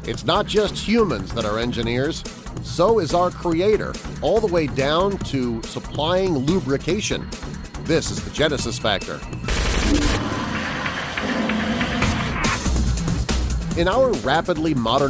It's not just humans that are engineers. So is our Creator, all the way down to supplying lubrication. This is the Genesis Factor. In our rapidly modern